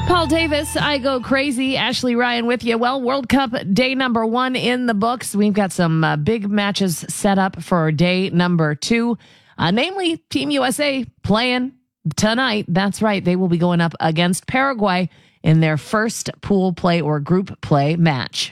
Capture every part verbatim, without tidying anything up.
Paul Davis, I Go Crazy. Ashley Ryan with you. Well, World Cup day number one in the books. We've got some uh, big matches set up for day number two. Uh, namely, Team U S A playing tonight. That's right. They will be going up against Paraguay in their first pool play or group play match.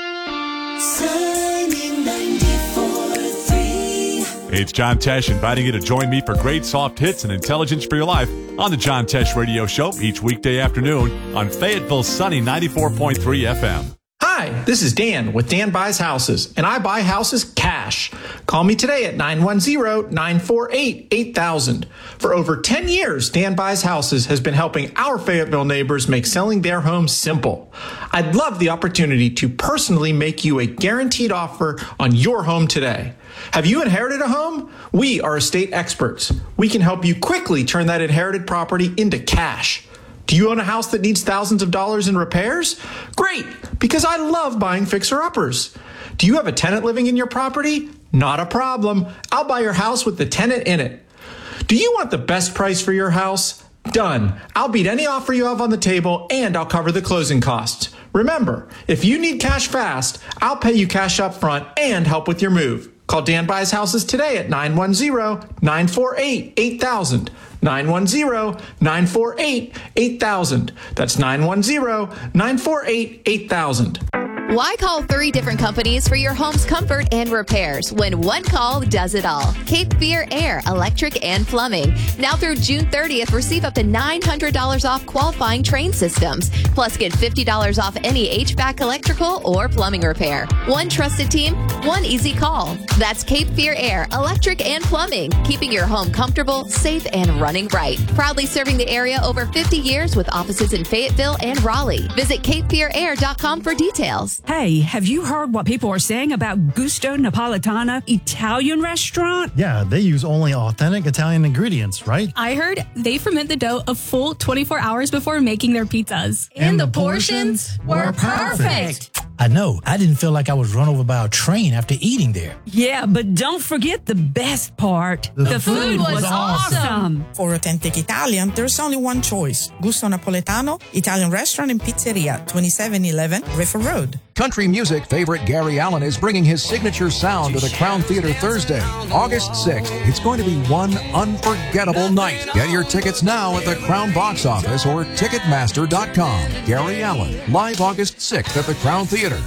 Hey, it's John Tesh inviting you to join me for great soft hits and intelligence for your life on the John Tesh Radio Show each weekday afternoon on Fayetteville's sunny ninety-four point three F M. Hi, this is Dan with Dan Buys Houses, and I buy houses cash. Call me today at nine one zero, nine four eight, eight thousand. For over ten years, Dan Buys Houses has been helping our Fayetteville neighbors make selling their homes simple. I'd love the opportunity to personally make you a guaranteed offer on your home today. Have you inherited a home? We are estate experts. We can help you quickly turn that inherited property into cash. Do you own a house that needs thousands of dollars in repairs? Great, because I love buying fixer-uppers. Do you have a tenant living in your property? Not a problem. I'll buy your house with the tenant in it. Do you want the best price for your house? Done. I'll beat any offer you have on the table, and I'll cover the closing costs. Remember, if you need cash fast, I'll pay you cash up front and help with your move. Call Dan Buys Houses today at nine one zero, nine four eight, eight thousand. nine one zero, nine four eight, eight thousand. That's nine one zero, nine four eight, eight thousand. Why call three different companies for your home's comfort and repairs when one call does it all? Cape Fear Air, Electric and Plumbing. Now through June thirtieth, receive up to nine hundred dollars off qualifying Train systems. Plus, get fifty dollars off any H V A C, electrical, or plumbing repair. One trusted team, one easy call. That's Cape Fear Air, Electric and Plumbing. Keeping your home comfortable, safe, and running right. Proudly serving the area over fifty years with offices in Fayetteville and Raleigh. Visit cape fear air dot com for details. Hey, have you heard what people are saying about Gusto Napolitano Italian restaurant? Yeah, they use only authentic Italian ingredients, right? I heard they ferment the dough a full twenty-four hours before making their pizzas. And, and the portions were perfect. I know. I didn't feel like I was run over by a train after eating there. Yeah, but don't forget the best part. The, the food, food was, was awesome. awesome. For authentic Italian, there's only one choice. Gusto Napoletano, Italian restaurant and pizzeria, twenty-seven eleven River Road. Country music favorite Gary Allan is bringing his signature sound to the Crown Theater Thursday, August sixth. It's going to be one unforgettable night. Get your tickets now at the Crown box office or ticketmaster dot com. Gary Allan, live August sixth at the Crown Theater.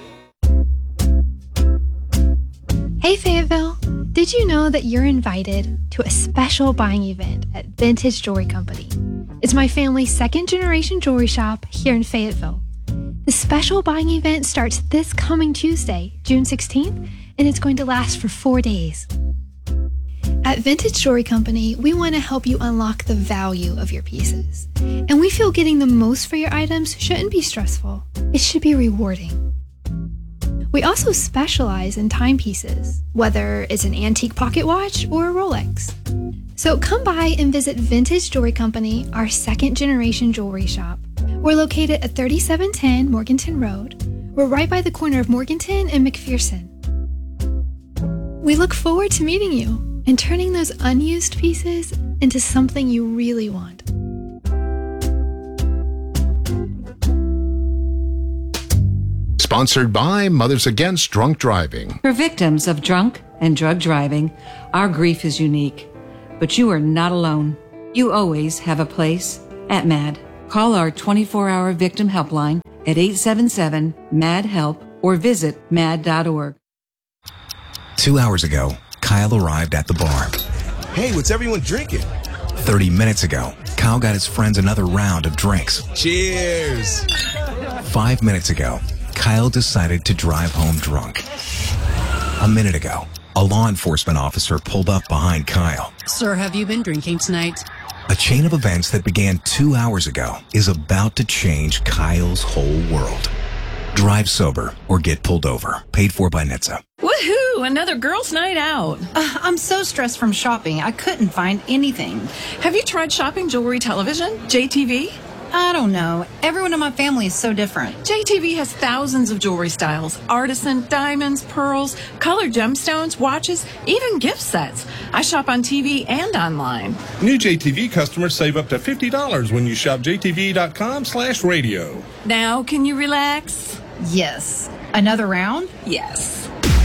Hey Fayetteville, did you know that you're invited to a special buying event at Vintage Jewelry Company? It's my family's second generation jewelry shop here in Fayetteville. The special buying event starts this coming Tuesday, June sixteenth, and it's going to last for four days. At Vintage Jewelry Company, we want to help you unlock the value of your pieces. And we feel getting the most for your items shouldn't be stressful. It should be rewarding. We also specialize in timepieces, whether it's an antique pocket watch or a Rolex. So come by and visit Vintage Jewelry Company, our second generation jewelry shop. We're located at thirty-seven ten Morganton Road. We're right by the corner of Morganton and McPherson. We look forward to meeting you and turning those unused pieces into something you really want. Sponsored by Mothers Against Drunk Driving. For victims of drunk and drug driving, our grief is unique. But you are not alone. You always have a place at MAD. Call our twenty-four hour victim helpline at eight seven seven, M A D, HELP or visit mad dot org. Two hours ago, Kyle arrived at the bar. Hey, what's everyone drinking? thirty minutes ago, Kyle got his friends another round of drinks. Cheers! Five minutes ago, Kyle decided to drive home drunk. A minute ago, a law enforcement officer pulled up behind Kyle. Sir, have you been drinking tonight? A chain of events that began two hours ago is about to change Kyle's whole world. Drive sober or get pulled over. Paid for by N H T S A. Woohoo! Another girls' night out. Uh, I'm so stressed from shopping. I couldn't find anything. Have you tried Shopping Jewelry Television, J T V? I don't know. Everyone in my family is so different. J T V has thousands of jewelry styles. Artisan, diamonds, pearls, colored gemstones, watches, even gift sets. I shop on T V and online. New J T V customers save up to fifty dollars when you shop J T V dot com slash radio. Now, can you relax? Yes. Another round? Yes.